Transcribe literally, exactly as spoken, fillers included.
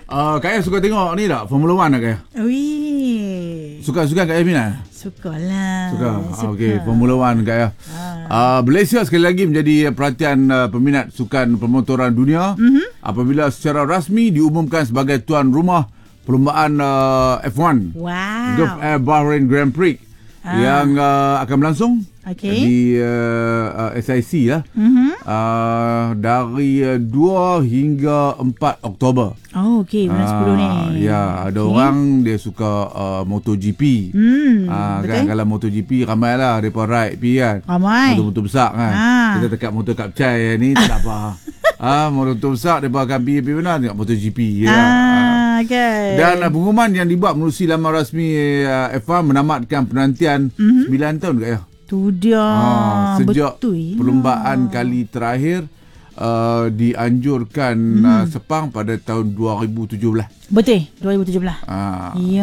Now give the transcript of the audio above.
Uh, Kak Yah suka tengok ni tak? Formula One tak Kak Yah? Wih. Suka-suka Kak Yah Mina? Sukalah. Suka. Suka. Okey, Formula One Kak Yah. Uh, Malaysia sekali lagi menjadi perhatian uh, peminat sukan pemotoran dunia mm-hmm. apabila secara rasmi diumumkan sebagai tuan rumah perlumbaan uh, F one. Wow. Gulf Air Bahrain Grand Prix ah. yang uh, akan berlangsung okay. di uh, uh, S I C lah. Mm-hmm. Uh, dari uh, dua hingga empat Oktober. Oh, okey, bulan sepuluh ni. Ya, ada okay. orang dia suka uh, MotoGP. Hmm, uh, betul. Kan kalau MotoGP ramai lah depa ride pi kan. Ramai. Motor-motor besar kan. Ha. Kita dekat motor Kapcai ni tak apa. Ah, motor besar depa akan pergi pergi mana tengok MotoGP ya. Ah, okey. Dan uh, pengumuman yang dibuat menerusi laman rasmi uh, F one menamatkan penantian mm-hmm. sembilan tahun Kak Yah. Tu dia. Ha, sejak betul, perlumbaan ya. kali terakhir Uh, dianjurkan hmm. uh, Sepang pada tahun dua ribu tujuh belas. Betul, dua ribu tujuh belas. Ah. Ya.